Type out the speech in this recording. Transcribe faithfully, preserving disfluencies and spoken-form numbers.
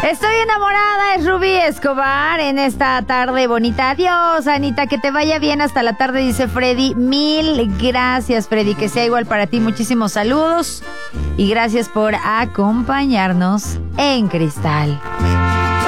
Estoy enamorada, es Rubí Escobar en esta tarde bonita. Adiós, Anita, que te vaya bien hasta la tarde, dice Freddy. Mil gracias, Freddy, que sea igual para ti. Muchísimos saludos y gracias por acompañarnos en Cristal.